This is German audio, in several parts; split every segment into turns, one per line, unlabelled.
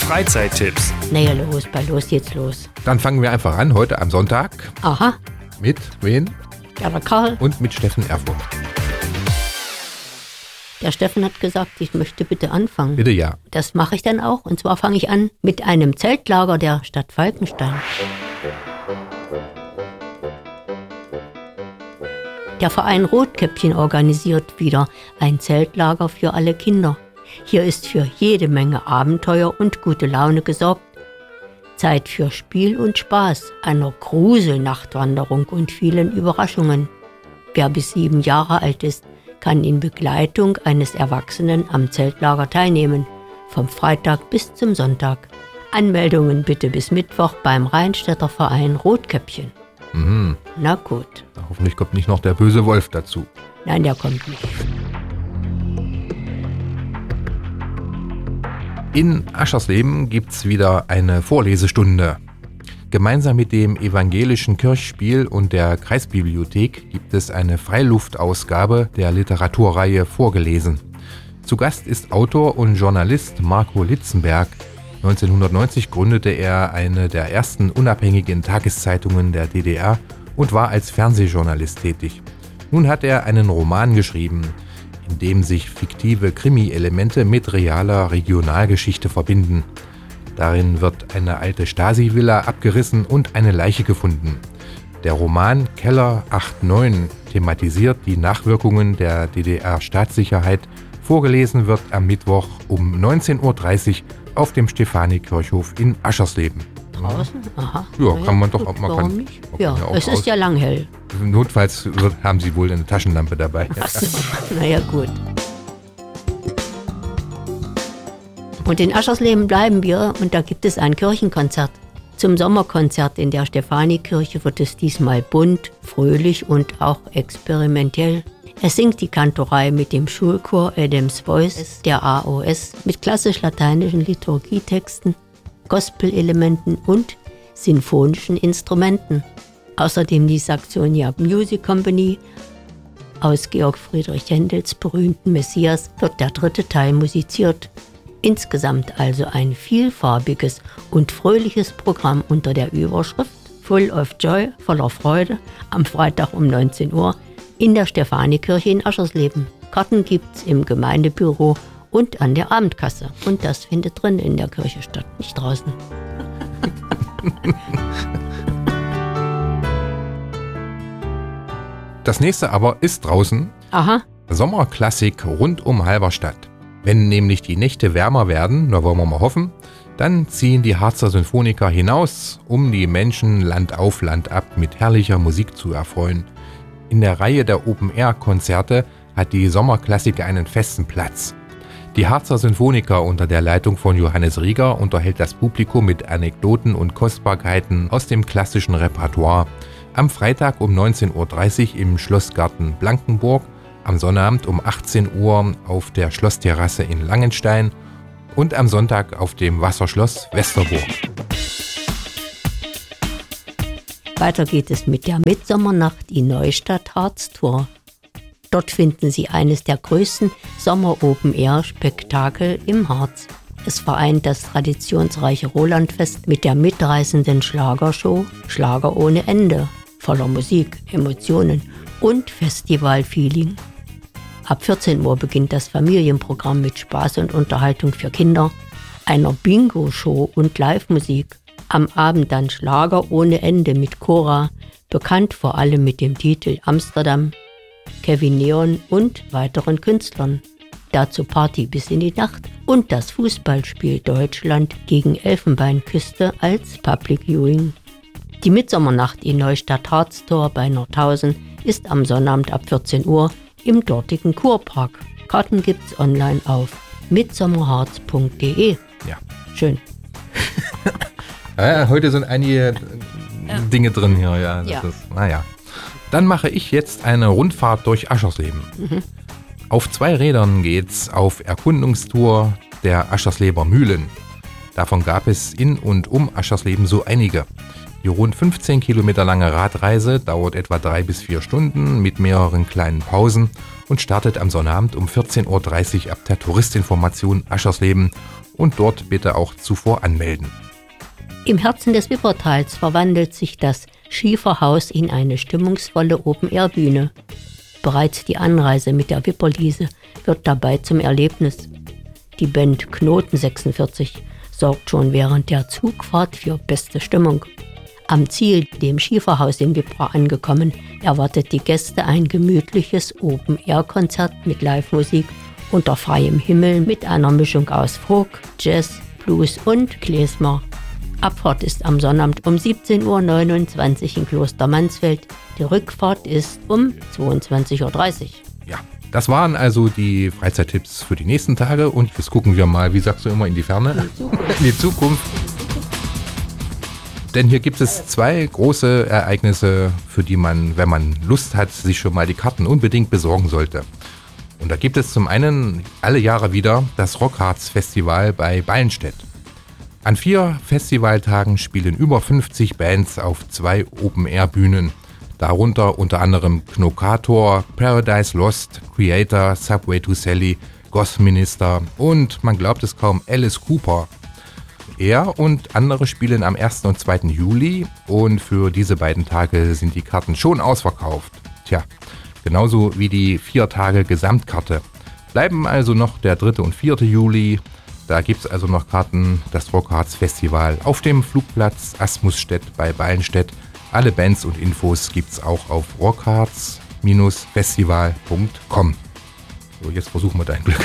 Freizeittipps.
Naja, los geht's los.
Dann fangen wir einfach an, heute am Sonntag.
Aha,
Mit wen?
ja, der Karl.
Und mit Steffen Erfurt.
Der Steffen hat gesagt, ich möchte bitte anfangen.
Bitte ja.
Das mache ich dann auch. Und zwar fange ich an mit einem Zeltlager der Stadt Falkenstein. Der Verein Rotkäppchen organisiert wieder ein Zeltlager für alle Kinder. Hier ist für jede Menge Abenteuer und gute Laune gesorgt. Zeit für Spiel und Spaß, einer Gruselnachtwanderung und vielen Überraschungen. Wer bis 7 Jahre alt ist, kann in Begleitung eines Erwachsenen am Zeltlager teilnehmen, vom Freitag bis zum Sonntag. Anmeldungen bitte bis Mittwoch beim Rheinstädter Verein Rotkäppchen.
Mhm.
Na gut.
Hoffentlich kommt nicht noch der böse Wolf dazu.
Nein, der kommt nicht.
In Aschersleben gibt's wieder eine Vorlesestunde. Gemeinsam mit dem Evangelischen Kirchspiel und der Kreisbibliothek gibt es eine Freiluftausgabe der Literaturreihe Vorgelesen. Zu Gast ist Autor und Journalist Marco Litzenberg. 1990 gründete er eine der ersten unabhängigen Tageszeitungen der DDR und war als Fernsehjournalist tätig. Nun hat er einen Roman geschrieben, in dem sich fiktive Krimi-Elemente mit realer Regionalgeschichte verbinden. Darin wird eine alte Stasi-Villa abgerissen und eine Leiche gefunden. Der Roman Keller 89 thematisiert die Nachwirkungen der DDR-Staatssicherheit. Vorgelesen wird am Mittwoch um 19.30 Uhr auf dem Stefani-Kirchhof in Aschersleben.
Draußen? Aha.
Ja,
Na
kann man
gut,
doch auch mal.
warum nicht?
Man
Ja,
kann ja auch
es ist ja lang hell.
Notfalls haben sie wohl eine Taschenlampe dabei.
Ach so, naja gut. Und in Aschersleben bleiben wir und da gibt es ein Kirchenkonzert. Zum Sommerkonzert in der Stefani-Kirche wird es diesmal bunt, fröhlich und auch experimentell. Es singt die Kantorei mit dem Schulchor Adams Voice der AOS mit klassisch-lateinischen Liturgietexten, Gospel-Elementen und sinfonischen Instrumenten. Außerdem die Saxonia Music Company. Aus Georg Friedrich Händels berühmten Messias wird der 3. Teil musiziert. Insgesamt also ein vielfarbiges und fröhliches Programm unter der Überschrift Full of Joy, voller Freude, am Freitag um 19 Uhr in der Stefani-Kirche in Aschersleben. Karten gibt's im Gemeindebüro und an der Abendkasse. Und das findet drin in der Kirche statt, nicht draußen.
Das nächste aber ist draußen.
Aha.
Sommerklassik rund um Halberstadt. Wenn nämlich die Nächte wärmer werden, da wollen wir mal hoffen, dann ziehen die Harzer Sinfoniker hinaus, um die Menschen Land auf Land ab mit herrlicher Musik zu erfreuen. In der Reihe der Open-Air-Konzerte hat die Sommerklassik einen festen Platz. Die Harzer Sinfoniker unter der Leitung von Johannes Rieger unterhält das Publikum mit Anekdoten und Kostbarkeiten aus dem klassischen Repertoire. Am Freitag um 19.30 Uhr im Schlossgarten Blankenburg, am Sonnabend um 18 Uhr auf der Schlossterrasse in Langenstein und am Sonntag auf dem Wasserschloss Westerburg.
Weiter geht es mit der Mitsommernacht in Neustadt-Harztor. Dort finden Sie eines der größten Sommer-Open-Air-Spektakel im Harz. Es vereint das traditionsreiche Rolandfest mit der mitreißenden Schlagershow Schlager ohne Ende, voller Musik, Emotionen und Festivalfeeling. Ab 14 Uhr beginnt das Familienprogramm mit Spaß und Unterhaltung für Kinder, einer Bingo-Show und Live-Musik. Am Abend dann Schlager ohne Ende mit Cora, bekannt vor allem mit dem Titel Amsterdam, Kevin Neon und weiteren Künstlern. Dazu Party bis in die Nacht und das Fußballspiel Deutschland gegen Elfenbeinküste als Public Viewing. Die Mitsommernacht in Neustadt-Harztor bei Nordhausen ist am Sonnabend ab 14 Uhr im dortigen Kurpark. Karten gibt's online auf mitsommerharz.de.
Ja.
Schön.
Ja, heute sind einige Dinge drin hier. Ja, das
Ja.
ist, naja. Dann mache ich jetzt eine Rundfahrt durch Aschersleben. Auf 2 Rädern geht's auf Erkundungstour der Aschersleber Mühlen. Davon gab es in und um Aschersleben so einige. Die rund 15 Kilometer lange Radreise dauert etwa 3 bis 4 Stunden mit mehreren kleinen Pausen und startet am Sonnabend um 14.30 Uhr ab der Touristinformation Aschersleben und dort bitte auch zuvor anmelden.
Im Herzen des Wippertals verwandelt sich das Schieferhaus in eine stimmungsvolle Open-Air-Bühne. Bereits die Anreise mit der Wipperliese wird dabei zum Erlebnis. Die Band Knoten 46 sorgt schon während der Zugfahrt für beste Stimmung. Am Ziel, dem Schieferhaus in Wippra angekommen, erwartet die Gäste ein gemütliches Open-Air-Konzert mit Live-Musik unter freiem Himmel mit einer Mischung aus Folk, Jazz, Blues und Klezmer. Abfahrt ist am Sonnabend um 17.29 Uhr in Kloster Mansfeld. Die Rückfahrt ist um 22.30 Uhr.
Ja, das waren also die Freizeittipps für die nächsten Tage und jetzt gucken wir mal, wie sagst du immer, in die Ferne? In die Zukunft. Denn hier gibt es 2 große Ereignisse, für die man, wenn man Lust hat, sich schon mal die Karten unbedingt besorgen sollte. Und da gibt es zum einen alle Jahre wieder das Rockharz Festival bei Ballenstedt. An 4 Festivaltagen spielen über 50 Bands auf 2 Open-Air-Bühnen. Darunter unter anderem Knokator, Paradise Lost, Creator, Subway to Sally, Gothminister und, man glaubt es kaum, Alice Cooper. Er und andere spielen am 1. und 2. Juli und für diese beiden Tage sind die Karten schon ausverkauft. Tja, genauso wie die 4 Tage Gesamtkarte. Bleiben also noch der 3. und 4. Juli. Da gibt es also noch Karten, das Rockharz Festival auf dem Flugplatz Asmusstedt bei Ballenstedt. Alle Bands und Infos gibt's auch auf rockharz-festival.com. So, jetzt versuchen wir dein Glück.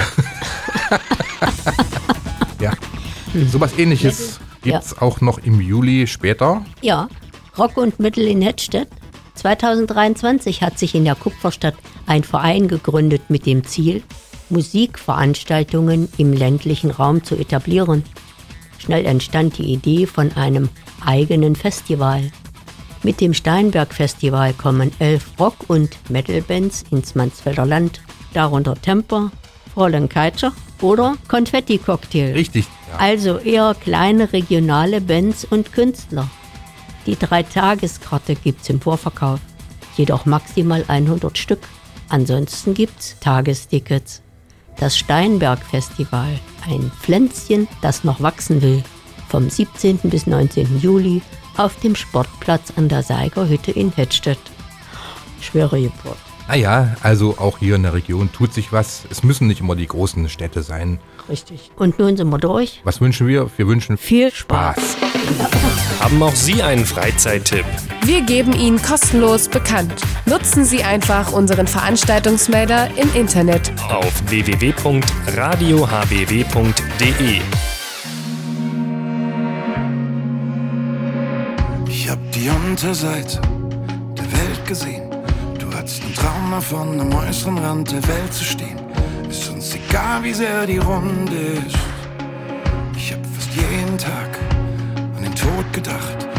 Ja, sowas Ähnliches gibt's auch noch im Juli später.
Ja, Rock und Metal in Hedstedt. 2023 hat sich in der Kupferstadt ein Verein gegründet mit dem Ziel, Musikveranstaltungen im ländlichen Raum zu etablieren. Schnell entstand die Idee von einem eigenen Festival. Mit dem Steinberg-Festival kommen 11 Rock- und Metal-Bands ins Mansfelder Land, darunter Temper, Fräulein Keitscher oder Konfetti-Cocktail.
Richtig. Ja.
Also eher kleine regionale Bands und Künstler. Die 3-Tageskarte gibt's im Vorverkauf, jedoch maximal 100 Stück. Ansonsten gibt's Tagestickets. Das Steinberg-Festival, ein Pflänzchen, das noch wachsen will, vom 17. bis 19. Juli auf dem Sportplatz an der Seigerhütte in Hedstedt. Schwere Geburt.
Naja, also auch hier in der Region tut sich was. Es müssen nicht immer die großen Städte sein.
Richtig. Und nun sind wir durch.
Was wünschen wir? Wir wünschen
Viel Spaß.
Haben auch Sie einen Freizeittipp?
Wir geben ihn kostenlos bekannt. Nutzen Sie einfach unseren Veranstaltungsmelder im Internet
Auf www.radiohbw.de.
Ich hab die Unterseite der Welt gesehen. Du hattest einen Traum davon, am äußeren Rand der Welt zu stehen. Ist uns egal, wie sehr die Runde ist. Ich hab fast jeden Tag an den Tod gedacht.